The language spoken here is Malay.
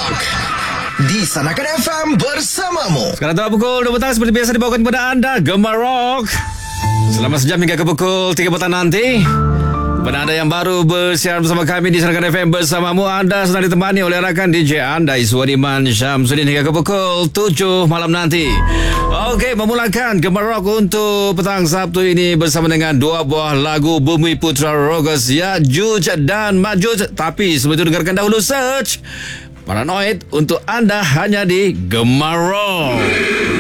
Rock di Sanakan FM bersamamu. Sekarang telah pukul 2 petang seperti biasa dibawakan kepada anda Gemar Rock selama sejam hingga ke pukul 3 petang nanti. Kepada anda yang baru bersiaran bersama kami di Sanakan FM bersamamu, anda sedang ditemani oleh rakan DJ anda Iswadiman Syamsuddin hingga ke pukul 7 malam nanti. Okey, memulakan Gemar Rock untuk petang Sabtu ini bersama dengan dua buah lagu Bumi Putra Rogers, Ya'juj dan Ma'juj. Tapi sebelum itu dengarkan dahulu Search Paranoid untuk anda hanya di Gemar Rock.